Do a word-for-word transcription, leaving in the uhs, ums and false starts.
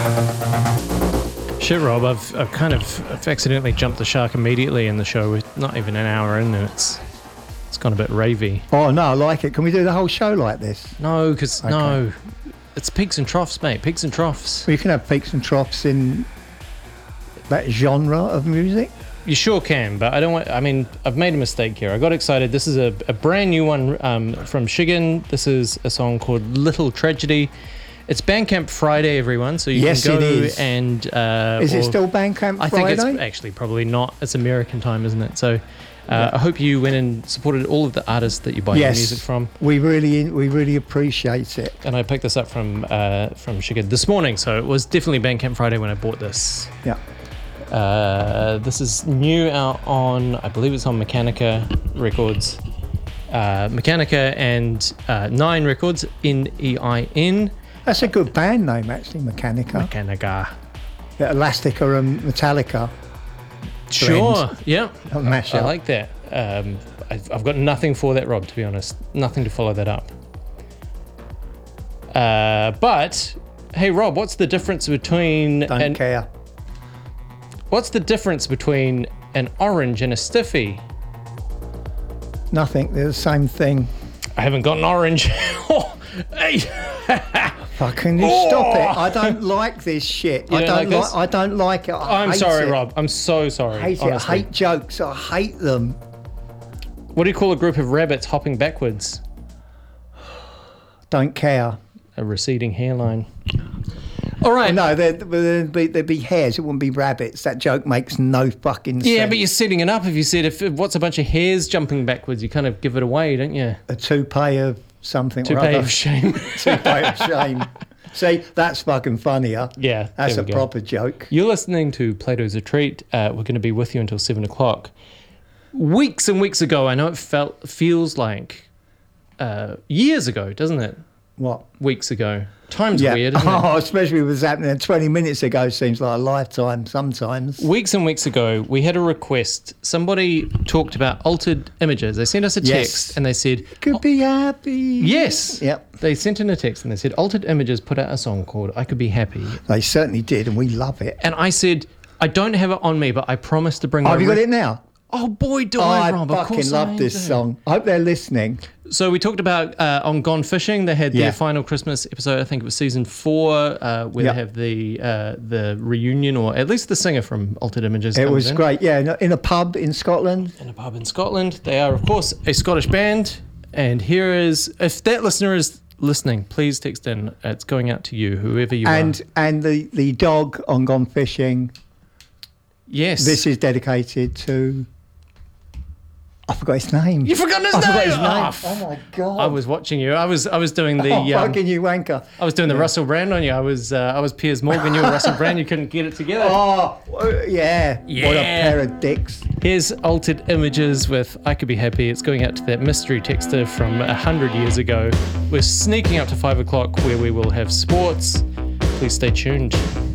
Shit, Rob, I've, I've kind of I've accidentally jumped the shark immediately in the show. We're not even an hour in and it's it's gone a bit ravey. Oh, no, I like it. Can we do the whole show like this? No, because, Okay. no, it's peaks and troughs, mate. Peaks and troughs. Well, you can have peaks and troughs in that genre of music. You sure can, but I don't want, I mean, I've made a mistake here. I got excited. This is a, a brand new one um, from Shiggin. This is a song called Little Tragedy. It's Bandcamp Friday, everyone, so you Yes, can go it is. and... Uh, Is it or- still Bandcamp I Friday? think it's actually probably not. It's American time, isn't it? So uh, Yeah. I hope you went and supported all of the artists that you buy your Yes. music from. We really, we really appreciate it. And I picked this up from uh, from Shiggin this morning, so it was definitely Bandcamp Friday when I bought this. Yeah. Uh, this is new out on, I believe it's on Mechanica Records. Uh, Mechanica and uh, Nine Records, N E I N. That's a good band name, actually, Mechanica. Mechanica. Yeah, Elastica and Metallica. Sure, yeah. A mashup. I like that. Um, I've, I've got nothing for that, Rob, to be honest. Nothing to follow that up. Uh, but, hey, Rob, what's the difference between... Don't an, care. What's the difference between an orange and a stiffy? Nothing. They're the same thing. I haven't got an orange. Oh, hey. Fucking you stop it. I don't like this shit. You I don't don't like like this? I don't like it. I I'm hate sorry, it. Rob. I'm so sorry. I hate honestly. it. I hate jokes. I hate them. What do you call a group of rabbits hopping backwards? Don't care. A receding hairline. All right. No, there'd, there'd, be, there'd be hares. It wouldn't be rabbits. That joke makes no fucking sense. Yeah, but you're setting it up. If you said, if, if what's a bunch of hares jumping backwards, you kind of give it away, don't you? A toupee of something or Toupee other. of shame. Toupee of shame. See, that's fucking funnier. Yeah, That's there a we go. proper joke. You're listening to Plato's a Treat. Uh, we're going to be with you until seven o'clock. Weeks and weeks ago, I know it felt feels like uh, years ago, doesn't it? What? Weeks ago. Time's Yeah. weird, isn't it? Oh, especially with what's happening twenty minutes ago seems like a lifetime sometimes. Weeks and weeks ago, we had a request. Somebody talked about altered images. They sent us a Yes. text and they said, Could be happy. yes. Yep. They sent in a text and they said, Altered Images put out a song called I Could Be Happy. They certainly did, and we love it. And I said, I don't have it on me, but I promise to bring Oh, my have you got re- it now? Oh, boy, do Oh, I, I Rob. Of fucking course love I this do. song. I hope they're listening. So we talked about uh, on Gone Fishing. They had Yeah. their final Christmas episode. I think it was season four, uh, where Yep. they have the uh, the reunion, or at least the singer from Altered Images. It comes was in. great. Yeah, in a, in a pub in Scotland. In a pub in Scotland. They are, of course, a Scottish band. And here is, if that listener is listening, please text in. It's going out to you, whoever you And are. and the, the dog on Gone Fishing. Yes. This is dedicated to. I forgot his name. You've forgotten his I name. forgot his name. Oh, f- Oh my god! I was watching you. I was I was doing the oh, um, fucking you wanker! I was doing the Russell Brand on you. I was uh, I was Piers Morgan. You were Russell Brand. You couldn't get it together. Oh yeah. What a Yeah. pair of dicks! Here's Altered Images with I Could Be Happy. It's going out to that mystery texter from a hundred years ago. We're sneaking up to five o'clock where we will have sports. Please stay tuned.